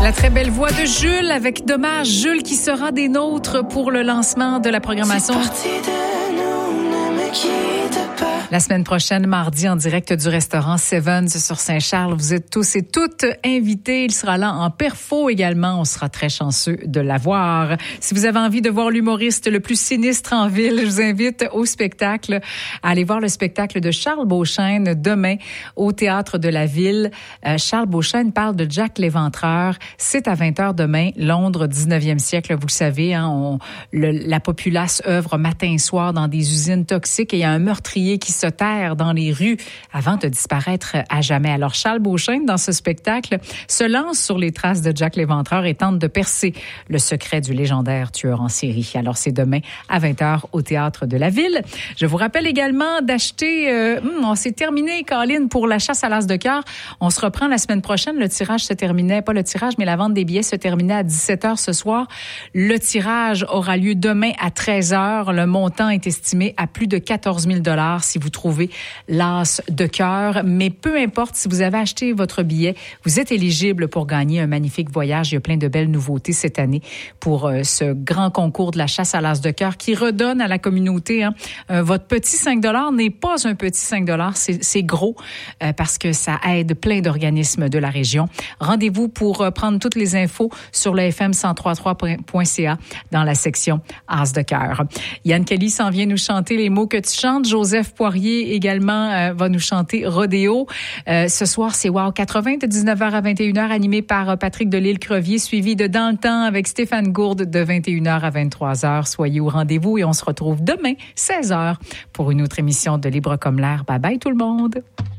La très belle voix de Jules avec Dommage. Jules qui sera des nôtres pour le lancement de la programmation. La semaine prochaine, mardi, en direct du restaurant Sevens sur Saint-Charles. Vous êtes tous et toutes invités. Il sera là en perfo également. On sera très chanceux de l'avoir. Si vous avez envie de voir l'humoriste le plus sinistre en ville, je vous invite au spectacle, à aller voir le spectacle de Charles Beauchesne demain au Théâtre de la Ville. Charles Beauchesne parle de Jack l'Éventreur. C'est à 20h demain, Londres, 19e siècle. Vous le savez, hein, la populace œuvre matin et soir dans des usines toxiques et il y a un meurtrier qui se terre dans les rues avant de disparaître à jamais. Alors, Charles Beauchesne, dans ce spectacle, se lance sur les traces de Jack l'Éventreur et tente de percer le secret du légendaire tueur en série. Alors, c'est demain à 20h au Théâtre de la Ville. Je vous rappelle également d'acheter... on s'est terminé, Colin, pour la chasse à l'as de cœur. On se reprend la semaine prochaine. Le tirage se terminait, pas le tirage, mais la vente des billets se terminait à 17h ce soir. Le tirage aura lieu demain à 13h. Le montant est estimé à plus de 14 000 $ si vous trouvez l'as de cœur. Mais peu importe si vous avez acheté votre billet, vous êtes éligible pour gagner un magnifique voyage. Il y a plein de belles nouveautés cette année pour ce grand concours de la chasse à l'as de cœur qui redonne à la communauté. Hein. Votre petit 5 $ n'est pas un petit 5 $, c'est gros parce que ça aide plein d'organismes de la région. Rendez-vous pour prendre toutes les infos sur le fm1033.ca dans la section as de cœur. Yann Kelly s'en vient nous chanter les mots que tu chantes. Joseph Poirier également va nous chanter Rodéo. Ce soir, c'est Wow 80 de 19h à 21h, animé par Patrick Delisle-Crevier, suivi de Dans le temps avec Stéphane Gourde de 21h à 23h. Soyez au rendez-vous et on se retrouve demain, 16h, pour une autre émission de Libre comme l'air. Bye bye tout le monde!